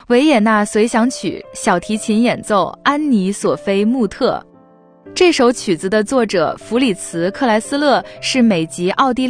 维也纳随想曲，小提琴演奏安妮·索菲·穆特。这首曲子的作者弗里茨·克莱斯勒是美籍奥地